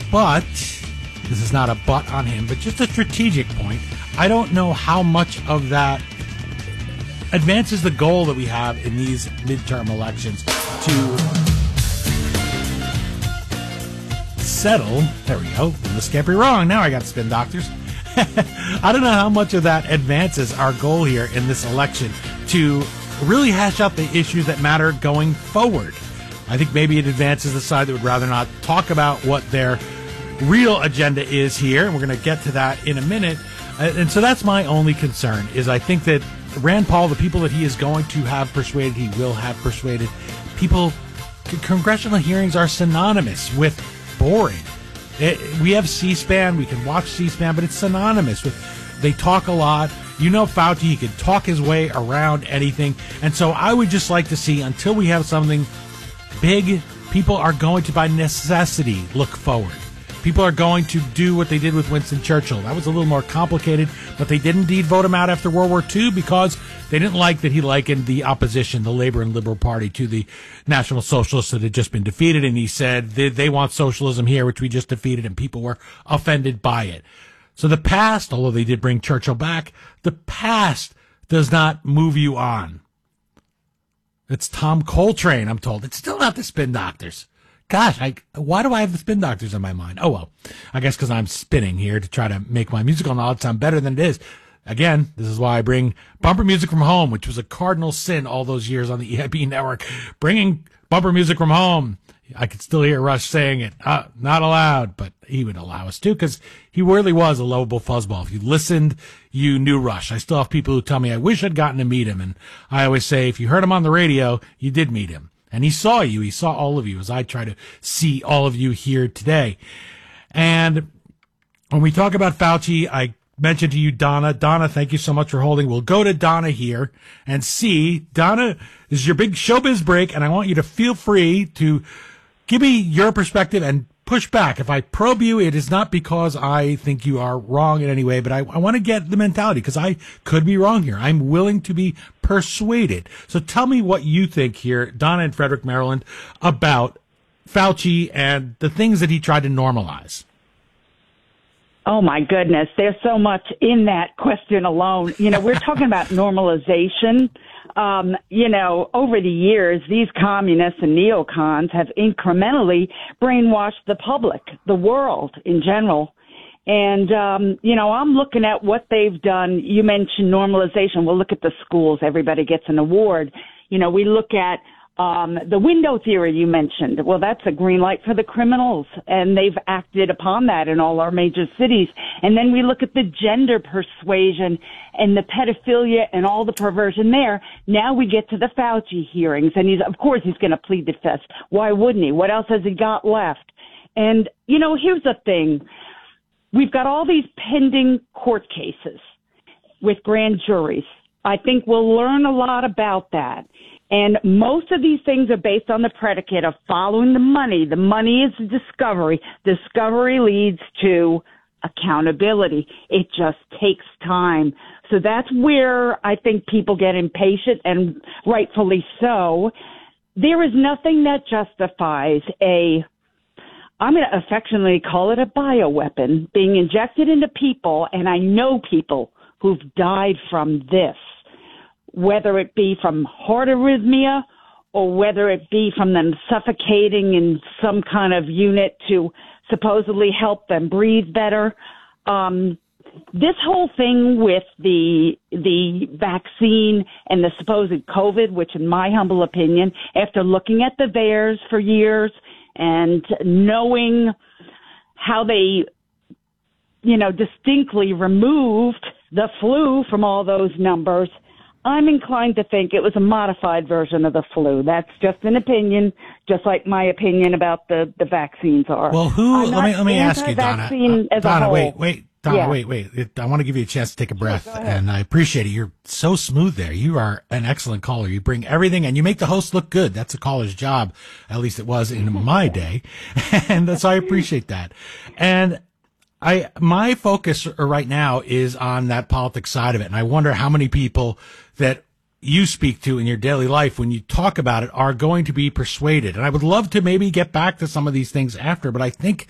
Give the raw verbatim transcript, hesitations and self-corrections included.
But this is not a but on him, but just a strategic point. I don't know how much of that advances the goal that we have in these midterm elections to settle. There we go. This can't be wrong. Now I got spin doctors. I don't know how much of that advances our goal here in this election to really hash out the issues that matter going forward. I think maybe it advances the side that would rather not talk about what their real agenda is here, and we're going to get to that in a minute. And so that's my only concern, is I think that Rand Paul, the people that he is going to have persuaded, he will have persuaded, people, congressional hearings are synonymous with boring. It, we have C-SPAN, we can watch C-SPAN, but it's synonymous with, they talk a lot. You know Fauci, he can talk his way around anything. And so I would just like to see, until we have something big, people are going to, by necessity, look forward. People are going to do what they did with Winston Churchill. That was a little more complicated, but they did indeed vote him out after World War Two because they didn't like that he likened the opposition, the Labor and Liberal Party, to the National Socialists that had just been defeated. And he said they, they want socialism here, which we just defeated, and people were offended by it. So the past, although they did bring Churchill back, the past does not move you on. It's Tom Coltrane, I'm told. It's still not the Spin Doctors. Gosh, I, why do I have the Spin Doctors in my mind? Oh, well, I guess because I'm spinning here to try to make my musical knowledge sound better than it is. Again, this is why I bring bumper music from home, which was a cardinal sin all those years on the E I B network. Bringing bumper music from home. I could still hear Rush saying it. Uh, not allowed, but he would allow us to, because he really was a lovable fuzzball. If you listened, you knew Rush. I still have people who tell me I wish I'd gotten to meet him, and I always say if you heard him on the radio, you did meet him. And he saw you. He saw all of you, as I try to see all of you here today. And when we talk about Fauci, I mentioned to you Donna. Donna, thank you so much for holding. We'll go to Donna here and see. Donna, this is your big showbiz break, and I want you to feel free to give me your perspective and push back. If I probe you, it is not because I think you are wrong in any way, but I, I want to get the mentality, because I could be wrong here. I'm willing to be persuaded. So tell me what you think here, Donna in Frederick, Maryland, about Fauci and the things that he tried to normalize. Oh, my goodness. There's so much in that question alone. You know, we're talking about normalization. Um, you know, over the years, these communists and neocons have incrementally brainwashed the public, the world in general. And, um, you know, I'm looking at what they've done. You mentioned normalization. We'll look at the schools. Everybody gets an award. You know, we look at um, the window theory you mentioned. Well, that's a green light for the criminals, and they've acted upon that in all our major cities. And then we look at the gender persuasion and the pedophilia and all the perversion there. Now we get to the Fauci hearings, and he's, of course, he's going to plead the fifth. Why wouldn't he? What else has he got left? And, you know, here's the thing. We've got all these pending court cases with grand juries. I think we'll learn a lot about that. And most of these things are based on the predicate of following the money. The money is discovery. Discovery leads to accountability. It just takes time. So that's where I think people get impatient, and rightfully so. There is nothing that justifies a, I'm going to affectionately call it a bioweapon, being injected into people, and I know people who've died from this, whether it be from heart arrhythmia or whether it be from them suffocating in some kind of unit to supposedly help them breathe better. Um, this whole thing with the the vaccine and the supposed COVID, which in my humble opinion, after looking at the V A E R S for years and knowing how they, you know, distinctly removed the flu from all those numbers, I'm inclined to think it was a modified version of the flu. That's just an opinion, just like my opinion about the, the vaccines are. Well, who, let me, let me ask you, Donna. Uh, as Donna, a whole. wait, wait, Donna, Yeah. wait, wait. It, I want to give you a chance to take a breath, Sure, go ahead. and I appreciate it. You're so smooth there. You are an excellent caller. You bring everything, and you make the host look good. That's a caller's job. At least it was in my day. And so I appreciate that. And I, my focus right now is on that politics side of it. And I wonder how many people that you speak to in your daily life when you talk about it are going to be persuaded. And I would love to maybe get back to some of these things after, but I think